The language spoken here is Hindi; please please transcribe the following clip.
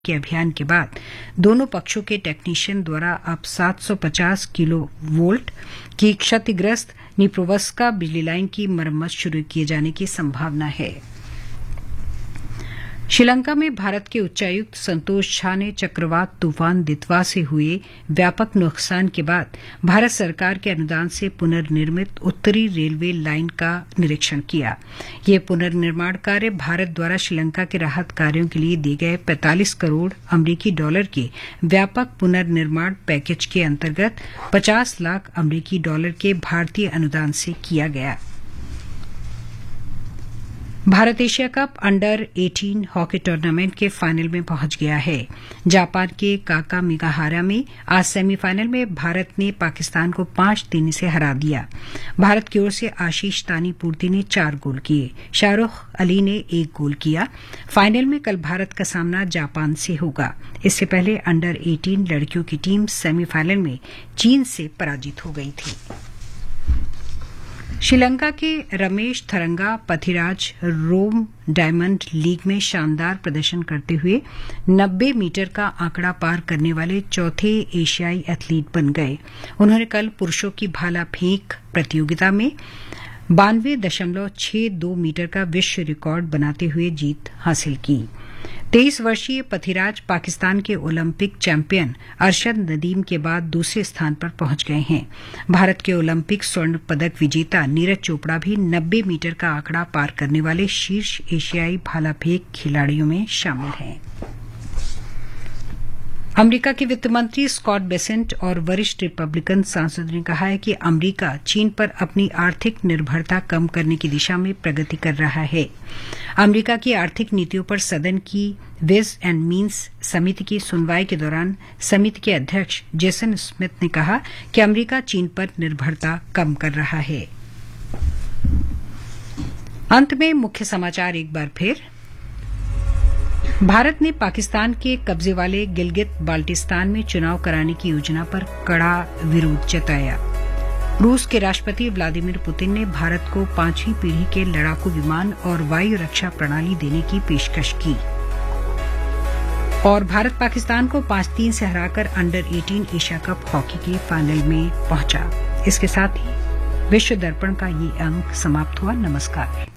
के अभियान के बाद दोनों पक्षों के टेक्नीशियन द्वारा अब 750 किलो वोल्ट की क्षतिग्रस्त निप्रोवस्का बिजली लाइन की मरम्मत शुरू किए जाने की संभावना है। श्रीलंका में भारत के उच्चायुक्त संतोष झा ने चक्रवात तूफान दितवा से हुए व्यापक नुकसान के बाद भारत सरकार के अनुदान से पुनर्निर्मित उत्तरी रेलवे लाइन का निरीक्षण किया। यह पुनर्निर्माण कार्य भारत द्वारा श्रीलंका के राहत कार्यों के लिए दिए गए 45 करोड़ अमरीकी डॉलर के व्यापक पुनर्निर्माण पैकेज के अंतर्गत 50 लाख अमरीकी डॉलर के भारतीय अनुदान से किया गया। Bharat Asia cup under 18 hockey tournament के फाइनल में पहुंच गया है। जापान के काकामिगाहारा में आज सेमीफाइनल में भारत ने पाकिस्तान को 5-3 से हरा दिया। भारत की ओर से आशीष तानीपूर्ति ने 4 गोल किए, शाहरुख अली ने 1 गोल किया। फाइनल में कल भारत का सामना जापान से होगा। इससे पहले अंडर 18 लड़कियों की टीम सेमीफाइनल में चीन से पराजित हो गई थी। श्रीलंका के रमेश थरंगा पथिराज रोम डायमंड लीग में शानदार प्रदर्शन करते हुए 90 मीटर का आंकड़ा पार करने वाले चौथे एशियाई एथलीट बन गए। उन्होंने कल पुरुषों की भाला फेंक प्रतियोगिता में 92.62 मीटर का विश्व रिकॉर्ड बनाते हुए जीत हासिल की। 23 वर्षीय पथिराज पाकिस्तान के ओलंपिक चैंपियन अरशद नदीम के बाद दूसरे स्थान पर पहुंच गए हैं। भारत के ओलंपिक स्वर्ण पदक विजेता नीरज चोपड़ा भी 90 मीटर का आंकड़ा पार करने वाले शीर्ष एशियाई भाला फेंक खिलाड़ियों में शामिल हैं। अमेरिका के वित्त मंत्री स्कॉट बेसेंट और वरिष्ठ रिपब्लिकन सांसदों ने कहा है कि अमेरिका चीन पर अपनी आर्थिक निर्भरता कम करने की दिशा में प्रगति कर रहा है। अमेरिका की आर्थिक नीतियों पर सदन की वेज एंड मीन्स समिति की सुनवाई के दौरान समिति के अध्यक्ष जेसन स्मिथ ने कहा कि अमेरिका चीन पर निर्भरता कम कर रहा है। अंत में मुख्य समाचार एक बार फिर। भारत ने पाकिस्तान के कब्जे वाले गिलगित बाल्टिस्तान में चुनाव कराने की योजना पर कड़ा विरोध जताया। रूस के राष्ट्रपति व्लादिमीर पुतिन ने भारत को 5वीं पीढ़ी के लड़ाकू विमान और वायु रक्षा प्रणाली देने की पेशकश की। और भारत पाकिस्तान को 5-3 से हराकर अंडर 18 एशिया कप हॉकी के फाइनल में पहुंचा। इसके साथ ही विश्व दर्पण का ये अंक समाप्त हुआ। नमस्कार।